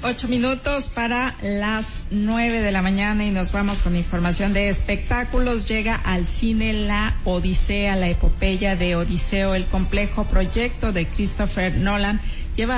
8 minutos para las 9 de la mañana y nos vamos con información de espectáculos. Llega al cine La Odisea, la epopeya de Odiseo, el complejo proyecto de Christopher Nolan. Lleva